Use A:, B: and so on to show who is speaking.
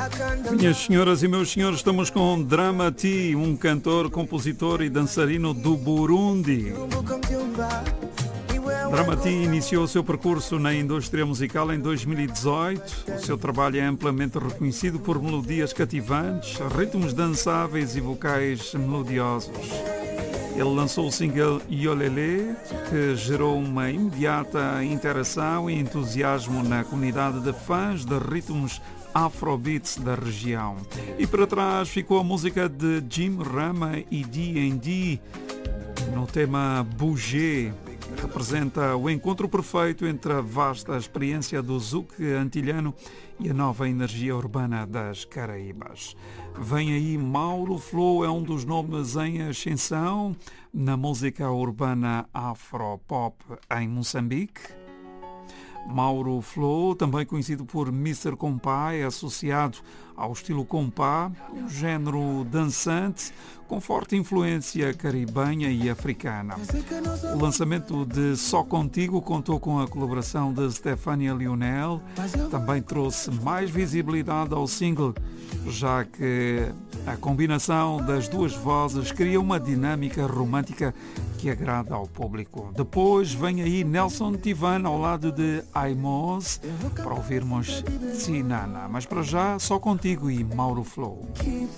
A: Minhas senhoras e meus senhores, estamos com Dramati, um cantor, compositor e dançarino do Burundi. Dramati iniciou o seu percurso na indústria musical em 2018. O seu trabalho é amplamente reconhecido por melodias cativantes, ritmos dançáveis e vocais melodiosos. Ele lançou o single Yolele, que gerou uma imediata interação e entusiasmo na comunidade de fãs de ritmos afrobeats da região. E para trás ficou a música de Jim Rama e D&D no tema Bouger. Representa o encontro perfeito entre a vasta experiência do zouk antilhano e a nova energia urbana das Caraíbas. Vem aí Mauro Flow, é um dos nomes em ascensão na música urbana afro-pop em Moçambique. Mauro Flow, também conhecido por Mr. Compa, é associado ao estilo Compa, um género dançante com forte influência caribenha e africana. O lançamento de Só Contigo contou com a colaboração de Stefania Lionel, também trouxe mais visibilidade ao single, já que a combinação das duas vozes cria uma dinâmica romântica que agrada ao público. Depois vem aí Nelson Tivan ao lado de Aimos para ouvirmos Sinana. Mas para já, Só Contigo e Mauro Flow.